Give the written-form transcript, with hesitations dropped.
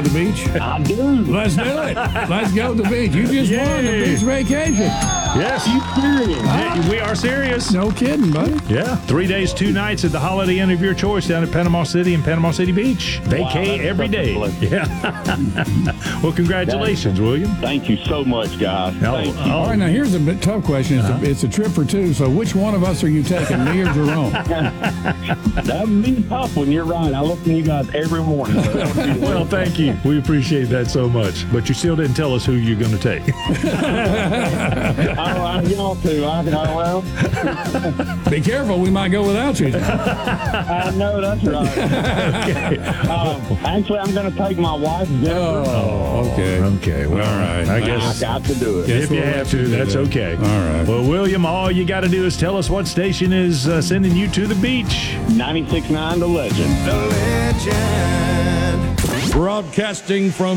to the beach? I do. Let's do it. Let's go to the beach. You just won the beach vacation. Yes. You serious? We are serious. No kidding, buddy. Yeah. 3 days, 2 nights at the Holiday Inn of your choice down at Panama City and Panama City Beach. Vacay that's every such a day. blessing. Yeah. Well, congratulations, William. Thank you so much, guys. Thank you. All right, now here's a bit tough question. It's a trip for two, so which one of us are you taking, me or Jerome? That would be tough when you're right. I listen to you guys every morning. So that would be Well, thank you. We appreciate that so much. But you still didn't tell us who you're going to take. y'all too. Well, Be careful, we might go without you. I know that's right. Okay. Actually, I'm going to take my wife, Jennifer. Oh, okay. Okay. Well, All right. I I guess got to do it. Yes, if you we'll have let you to, do that's that. okay. All right. Well, William, all you got to do is tell us what station is sending you to the beach. 96.9 The Legend. Broadcasting from